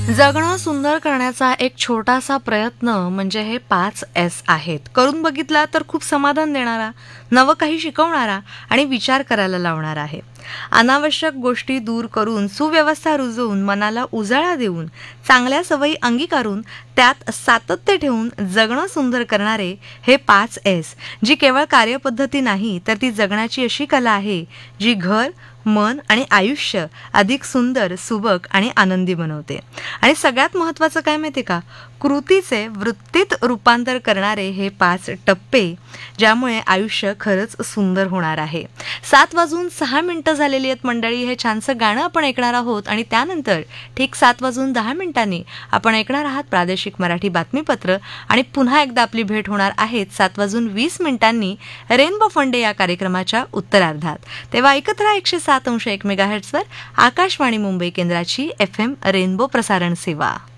जगणं सुंदर करण्याचा एक छोटासा प्रयत्न म्हणजे हे 5S आहेत. करून बघितला तर खूप समाधान देणारा, नवं काही शिकवणारा आणि विचार करायला लावणारा आहे. अनावश्यक गोष्टी दूर करून, सुव्यवस्था रुजवून, मनाला उजाळा देऊन, चांगल्या सवयी अंगीकारून त्यात सातत्य ठेवून जगणं सुंदर करणारे हे 5S, जी केवळ कार्यपद्धती नाही तर ती जगण्याची अशी कला आहे जी घर, मन आणि आयुष्य अधिक सुंदर, सुबक आणि आनंदी बनवते. आणि सगळ्यात महत्त्वाचं काय माहिती का, कृतीचे वृत्तीत रूपांतर करणारे हे 5 टप्पे, ज्यामुळे आयुष्य खरंच सुंदर होणार आहे. 7:06 झालेली आहेत मंडळी. हे छानसं गाणं आपण ऐकणार आहोत आणि त्यानंतर ठीक 7:10 आपण ऐकणार आहात प्रादेशिक मराठी बातमीपत्र आणि पुन्हा एकदा आपली भेट होणार आहे 7:20 रेनबो फंडे या कार्यक्रमाच्या उत्तरार्धात. तेव्हा ऐकत राहा 107.1 मेगाहर्ट्झवर आकाशवाणी मुंबई केंद्राची FM रेनबो प्रसारण सेवा.